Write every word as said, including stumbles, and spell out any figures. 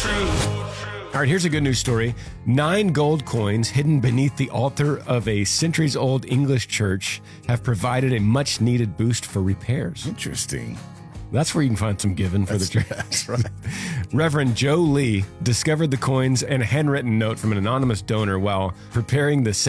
All right, here's a good news story. Nine gold coins hidden beneath the altar of a centuries-old English church have provided a much-needed boost for repairs. Interesting. That's where you can find some giving for That's, the church. That's right. Reverend Joe Lee discovered the coins and a handwritten note from an anonymous donor while preparing the